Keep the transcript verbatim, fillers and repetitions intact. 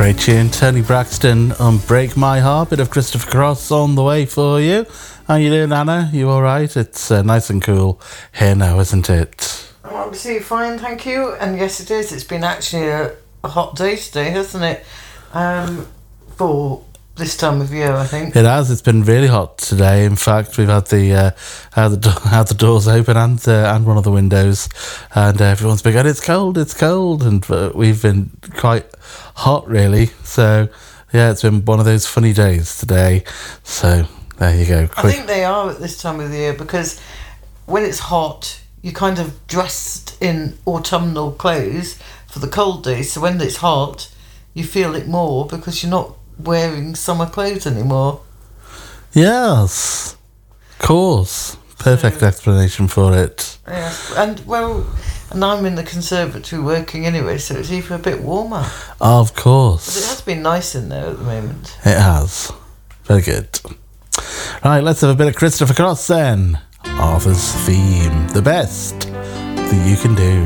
Great tune, Tony Braxton on Break My Heart. Bit of Christopher Cross on the way for you. How you doing, Anna? You all right? It's uh, nice and cool here now, isn't it? I'm absolutely fine, thank you. And yes, it is. It's been actually a, a hot day today, hasn't it? Um, for this time of year, I think. It has. It's been really hot today. In fact, we've had the uh, had the, do- had the doors open and uh, and one of the windows, and uh, everyone's been going, "It's cold, it's cold," and uh, we've been quite hot, really. So yeah, it's been one of those funny days today. So there you go. I think they are at this time of the year because when it's hot, you're kind of dressed in autumnal clothes for the cold days. So when it's hot, you feel it more because you're not wearing summer clothes anymore. Yes, of course. Perfect So- explanation for it. Yes, and well, and I'm in the conservatory working anyway, so it's even a bit warmer. Of But it course, has been nice in there at the moment. it has. Very good. Right, let's have a bit of Christopher Cross then. Arthur's theme, the best that you can do.